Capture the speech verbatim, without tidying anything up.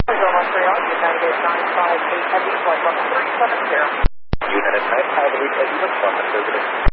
Montreal, United nine five eight Heavy, flight level three seven zero. United nine five eight Heavy, one affirmative.